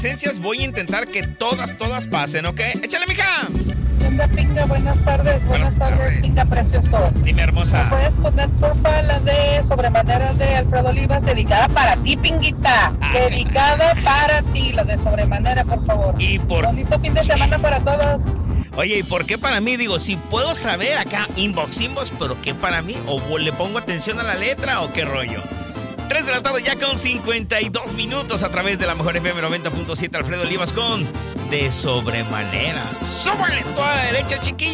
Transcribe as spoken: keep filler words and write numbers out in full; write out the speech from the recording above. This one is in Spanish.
Licencias, voy a intentar que todas, todas pasen, ¿ok? ¡Échale, mija! Pinga, pinga, buenas tardes, buenas, buenas tardes, tardes, pinga precioso. Dime, hermosa. ¿Me puedes poner, porfa, la de Sobremanera de Alfredo Olivas? Dedicada para ti, pinguita. Ah, dedicada okay. para ti, la de Sobremanera, por favor. Y por... Bonito fin de semana para todos. Oye, ¿y por qué para mí? Digo, si puedo saber acá, inbox, inbox, pero ¿qué para mí? ¿O le pongo atención a la letra o qué rollo? tres de la tarde ya con cincuenta y dos minutos a través de la Mejor F M noventa punto siete. Alfredo Olivas con De Sobremanera. ¡Súbale toda la derecha, chiquilla!